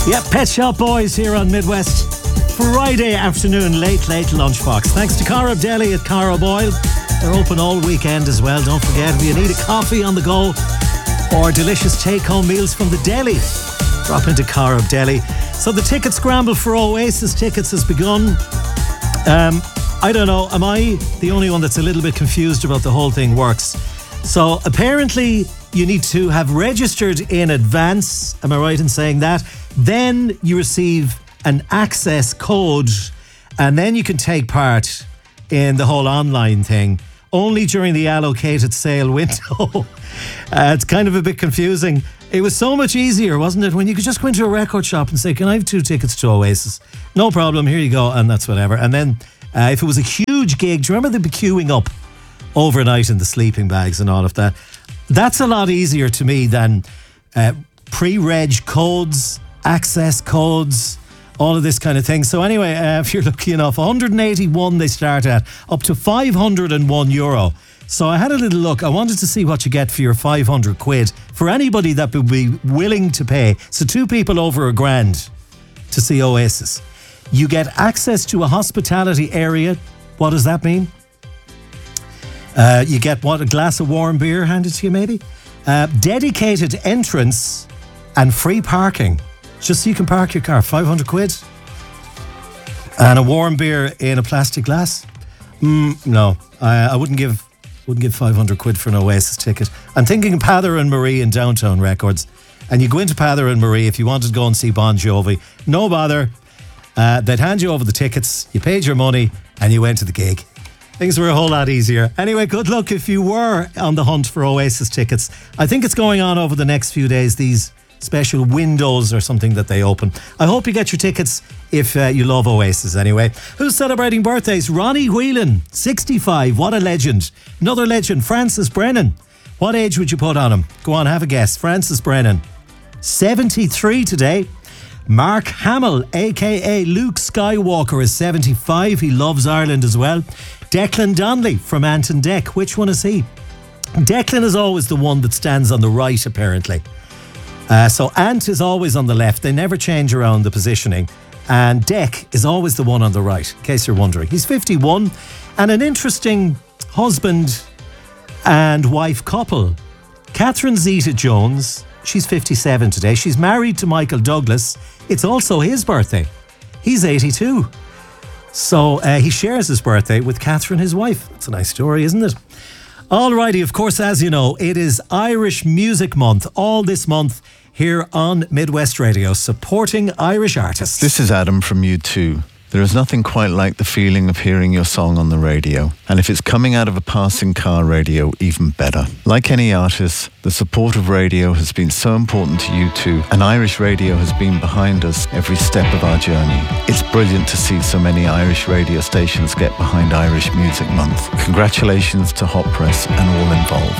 Yeah, Pet Shop Boys here on Midwest. Friday afternoon, late lunchbox. Thanks to Cara Deli at Cara Boyle. They're open all weekend as well. Don't forget, if you need a coffee on the go or delicious take-home meals from the deli, drop into Cara Deli. So the ticket scramble for Oasis tickets has begun. I don't know, am I the only one that's a little bit confused about the whole thing works? So apparently you need to have registered in advance. Am I right in saying that? Then you receive an access code and then you can take part in the whole online thing only during the allocated sale window. It's kind of a bit confusing. It was so much easier, wasn't it, when you could just go into a record shop and say, can I have 2 tickets to Oasis? No problem, here you go, and that's whatever. And then if it was a huge gig, do you remember they'd be queuing up overnight in the sleeping bags and all of that? That's a lot easier to me than pre-reg codes, access codes, all of this kind of thing. So anyway, if you're lucky enough, 181 they start at, up to €501. So I had a little look. I wanted to see what you get for your 500 quid for anybody that would be willing to pay. So 2 people over £1,000 to see Oasis. You get access to a hospitality area. What does that mean? You get a glass of warm beer handed to you maybe? Dedicated entrance and free parking. Just so you can park your car. 500 quid. And a warm beer in a plastic glass? No, I wouldn't give 500 quid for an Oasis ticket. I'm thinking Pather and Marie in Downtown Records. And you go into Pather and Marie if you wanted to go and see Bon Jovi. No bother. They'd hand you over the tickets, you paid your money, and you went to the gig. Things were a whole lot easier. Anyway, good luck if you were on the hunt for Oasis tickets. I think it's going on over the next few days, these special windows or something that they open. I hope you get your tickets if you love Oasis anyway. Who's celebrating birthdays? Ronnie Whelan, 65. What a legend. Another legend, Francis Brennan. What age would you put on him? Go on, have a guess. Francis Brennan, 73 today. Mark Hamill, a.k.a. Luke Skywalker, is 75. He loves Ireland as well. Declan Donnelly from Ant and Dec. Which one is he? Declan is always the one that stands on the right, apparently. So Ant is always on the left. They never change around the positioning. And Dec is always the one on the right, in case you're wondering. He's 51 and an interesting husband and wife couple. Catherine Zeta-Jones, she's 57 today. She's married to Michael Douglas. It's also his birthday. He's 82. So he shares his birthday with Catherine, his wife. That's a nice story, isn't it? Alrighty, of course, as you know, it is Irish Music Month all this month here on Midwest Radio, supporting Irish artists. This is Adam from U2. There is nothing quite like the feeling of hearing your song on the radio. And if it's coming out of a passing car radio, even better. Like any artist, the support of radio has been so important to U2, and Irish Radio has been behind us every step of our journey. It's brilliant to see so many Irish radio stations get behind Irish Music Month. Congratulations to Hot Press and all involved.